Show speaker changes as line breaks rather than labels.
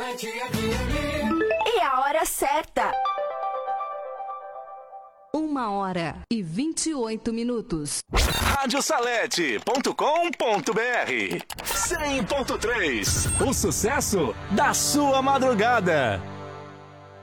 E a hora certa.
1h28.
Radiosalete.com.br 100.3. O sucesso da sua madrugada.